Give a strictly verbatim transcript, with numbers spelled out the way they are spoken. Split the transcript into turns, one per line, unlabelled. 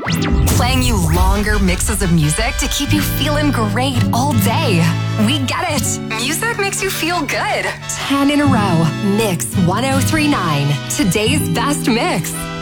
Playing you longer mixes of music to keep you feeling great all day. We get it. Music makes you feel good. ten in a row. Mix one oh three point nine. Today's best mix.